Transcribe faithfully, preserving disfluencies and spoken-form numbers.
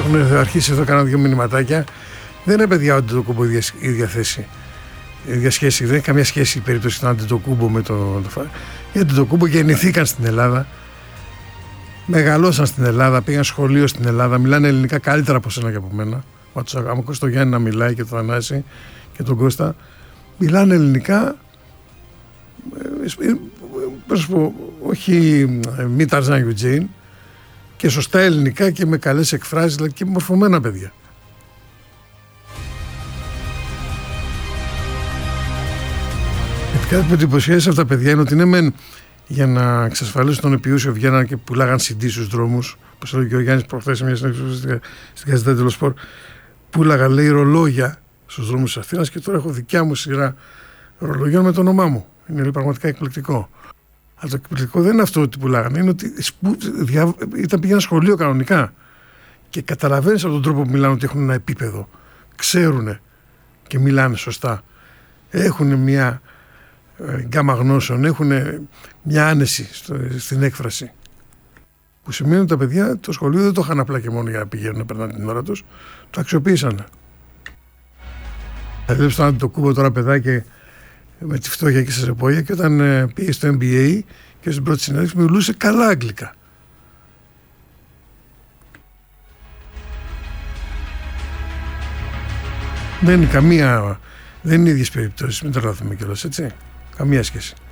έχουν αρχίσει εδώ, κάνα δύο μηνυματάκια. Δεν είναι παιδιά ο Αντετοκούμπο η ίδια θέση. Η ίδια σχέση. Δεν έχει καμία σχέση η περίπτωση του Αντετοκούμπο με το. Οι Αντετοκούμπο γεννηθήκαν στην Ελλάδα. Μεγαλώσαν στην Ελλάδα, πήγαν σχολείο στην Ελλάδα, μιλάνε ελληνικά καλύτερα από σένα και από μένα. Άμα ακούσει τον Γιάννη να μιλάει και τον Θανάση και τον Κώστα, μιλάνε ελληνικά. Πώς πω, όχι μη Ταρζάν Ιουτζέιν, και σωστά ελληνικά και με καλές εκφράσεις, δηλαδή και μορφωμένα παιδιά. Κάτι που εντυπωσιάζει αυτά τα παιδιά είναι ότι ναι, μεν για να εξασφαλίσουν τον επιούσιο βγαίναν και πουλάγαν σι ντι στους δρόμους. Όπως έλεγε και ο Γιάννης προχθές σε μια συνέντευξη στην Γαζέτα Dello Sport, πουλάγαν, λέει, ρολόγια στους δρόμους της Αθήνας, και τώρα έχω δικιά μου σειρά ρολογιών με το όνομά μου. Είναι, λέει, πραγματικά εκπληκτικό. Αλλά το εκπληκτικό δεν είναι αυτό ότι πουλάγαν, είναι ότι ήταν πήγαιναν σχολείο κανονικά. Και καταλαβαίνεις από τον τρόπο που μιλάνε ότι έχουν ένα επίπεδο. Ξέρουν και μιλάνε σωστά. Έχουν μια γκάμα γνώσεων, έχουν μια άνεση στο, στην έκφραση. Που σημαίνει ότι τα παιδιά το σχολείο δεν το είχαν απλά και μόνο για να πηγαίνουν να περνάνε την ώρα τους, το αξιοποίησαν. Θα βλέπεις τον Αντετοκούμπο τώρα, παιδάκι, με τη φτώχεια και στη ρεπόγια, και όταν ε, πήγε στο εμ μπι έι και στην πρώτη συνέντευξη μιλούσε καλά αγγλικά. Δεν είναι καμία, δεν είναι ίδιες περιπτώσεις, μην τρελαθούμε κιόλας, έτσι. Καμία σχέση.